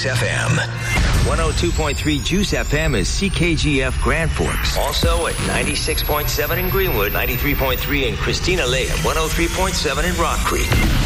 Juice FM. 102.3 Juice FM is CKGF Grand Forks. Also at 96.7 in Greenwood, 93.3 in Christina Lake, 103.7 in Rock Creek.